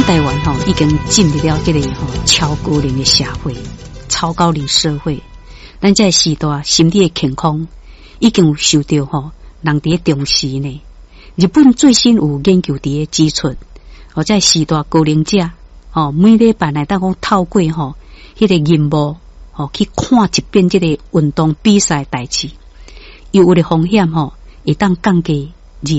台湾已经进入了这个超高龄的社会，超高龄社会，咱这时代心理的健康已经有受到人伫重视呢。日本最新有研究伫指出，在时代高龄者每礼拜来当讲透过迄个荧幕去看一遍这个运动比赛代志，有的风险会当降低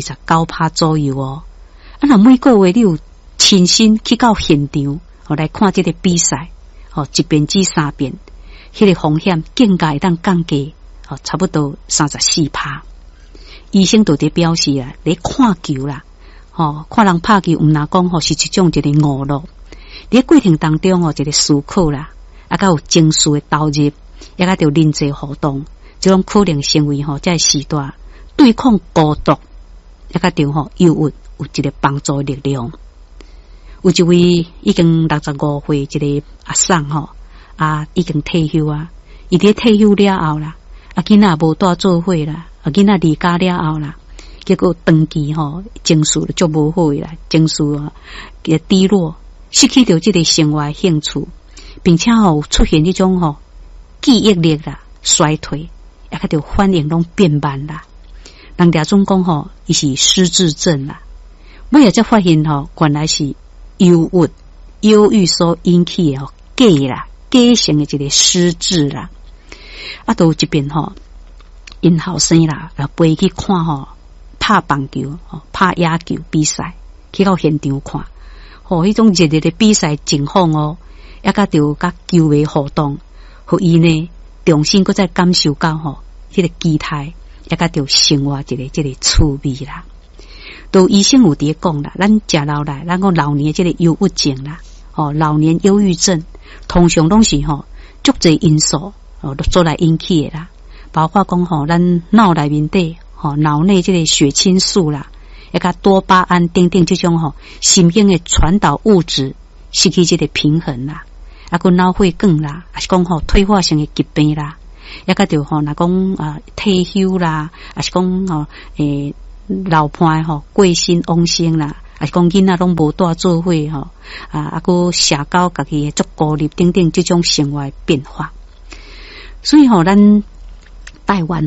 29%左右哦。若每个月你有亲身去到现场来看这个比赛一遍至3遍，迄个风险更加会当降低差不多34%。医生都伫表示啊，咧看球啦，看人拍球，毋若讲是一种一个娱乐。伫过程当中一个思考啦，甲有情绪的投入，甲着人际互动，这种可能成为这时代对抗孤独，甲着忧郁有一个帮助的力量。有一位已经65岁一个阿婶已经退休啊，伊伫退休了后啦，囡仔无带做伙啦。囡仔离家了后啦，结果长期情绪就无好啦，情绪嘅低落，失去掉这个生活兴趣，并且出现一种记忆力啦衰退，也个条反应拢变慢啦。人家总讲伊是失智症啦，尾仔才发现原来是忧郁所引起的假性的一个失智啦。到这边因后生啦，陪去看拍棒球、拍野球比赛，去到现场看，迄种热烈的比赛情况也甲着甲球迷互动，互伊呢重新搁再感受到迄个期待，也甲着生活这个趣味啦。都医生有伫讲啦，咱食老来，咱讲老年这个忧郁症啦，老年忧郁症通常拢是足侪因素做来引起的啦。包括讲咱脑内面底脑内这个血清素啦，也甲多巴胺等等这种神经的传导物质失去这个平衡啦，个脑血管啦，还是讲退化性的疾病啦，也甲着若讲退休啦，还是讲老伴过身往生啦，还是讲囡仔拢无带做伙个社交家己足孤立等等这种生活变化。所以咱台湾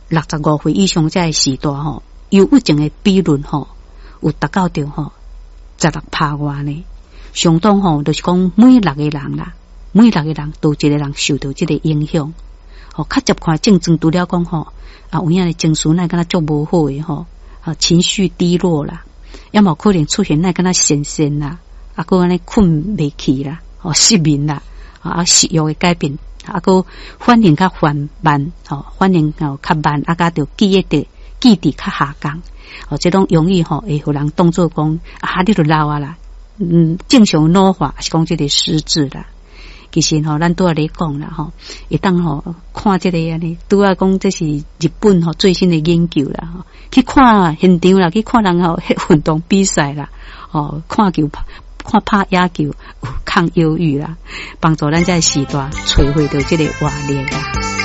65岁以上这个时代忧郁症的比率有达到着16%外呢，相当就是讲每6个人啦，每6个人都有一个人受到这个影响。较接看症状除了讲有影的情绪那敢若足无好的情绪低落啦，要么可能出现那敢若神仙啦，个安尼困袂起啦，失眠啦，食欲的改变。个反应较缓慢，反应较慢，甲着记忆力较下降，这种容易会互人当作讲你就老啦，正常老化是讲这个失智啦。其实咱拄仔咧讲啦会当看这个安尼，拄仔讲这是日本最新的研究啦，去看现场啦，去看人运动比赛啦，看球看拍野球有抗忧郁啦，帮助咱在时代找回到这个活力啦。